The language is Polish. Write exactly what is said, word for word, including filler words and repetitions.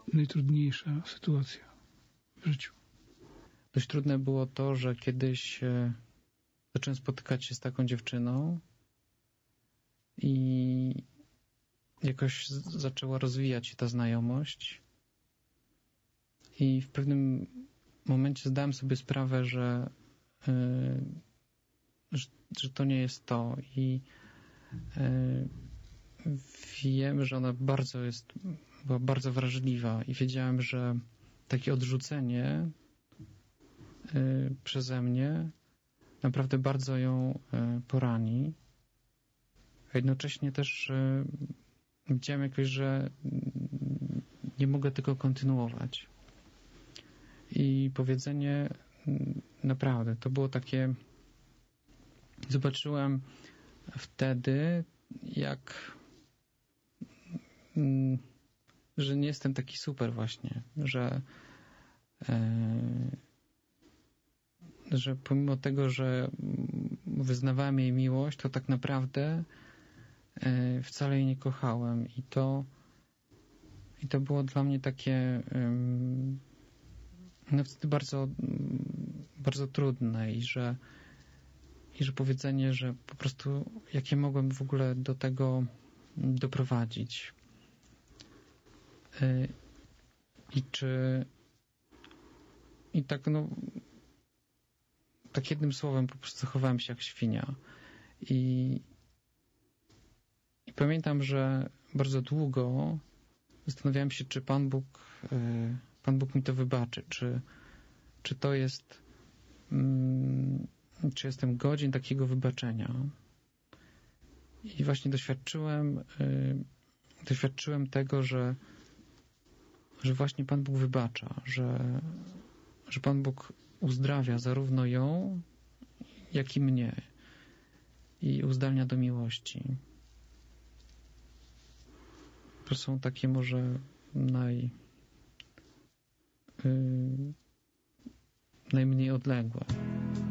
najtrudniejsza sytuacja w życiu? Dość trudne było to, że kiedyś e, zacząłem spotykać się z taką dziewczyną i jakoś z- zaczęła rozwijać się ta znajomość i w pewnym momencie zdałem sobie sprawę, że, e, że, że to nie jest to i e, wiem, że ona bardzo jest, była bardzo wrażliwa i wiedziałem, że takie odrzucenie y, przeze mnie naprawdę bardzo ją y, porani. A jednocześnie też y, widziałem jakoś, że nie mogę tego kontynuować. I powiedzenie y, naprawdę, to było takie, zobaczyłem wtedy, jak że nie jestem taki super właśnie, że że pomimo tego, że wyznawałem jej miłość, to tak naprawdę wcale jej nie kochałem i to i to było dla mnie takie no wtedy bardzo bardzo trudne i że i że powiedzenie, że po prostu jak ja mogłem w ogóle do tego doprowadzić. I czy i tak no tak jednym słowem po prostu zachowałem się jak świnia. I, i pamiętam, że bardzo długo zastanawiałem się, czy Pan Bóg Pan Bóg mi to wybaczy, czy, czy to jest mm, czy jestem godzien takiego wybaczenia. I właśnie doświadczyłem doświadczyłem tego, że że właśnie Pan Bóg wybacza, że, że Pan Bóg uzdrawia zarówno ją, jak i mnie i uzdalnia do miłości. To są takie może naj, yy, najmniej odległe.